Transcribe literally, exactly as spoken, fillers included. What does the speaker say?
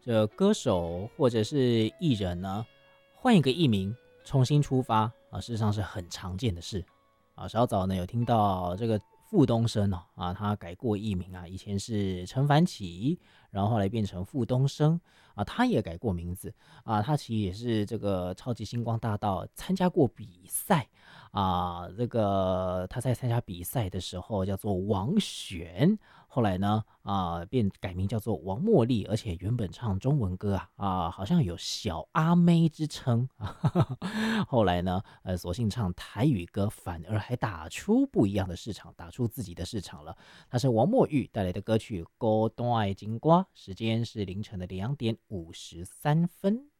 这歌手或者是艺人呢，换一个艺名重新出发啊，事实上是很常见的事啊。稍早呢有听到这个傅东升哦啊，他改过艺名啊，以前是陈凡奇，然后后来变成傅东升啊，他也改过名字啊，他其实也是这个超级星光大道参加过比赛啊，这个他在参加比赛的时候叫做王璇，后来呢啊变改名叫做王茉莉，而且原本唱中文歌啊啊，好像有小阿妹之称啊，后来呢呃索性唱台语歌，反而还打出不一样的市场，打出自己的市场了。他是王墨玉带来的歌曲《孤单的金瓜》，时间是凌晨的两点五十三分。